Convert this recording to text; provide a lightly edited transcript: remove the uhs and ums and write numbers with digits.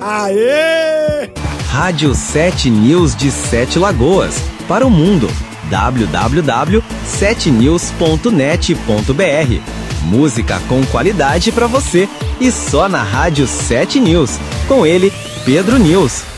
Aê! Rádio 7 News de Sete Lagoas, para o mundo. www.7news.net.br. Música com qualidade para você e só na Rádio 7 News. Com ele, Pedro News.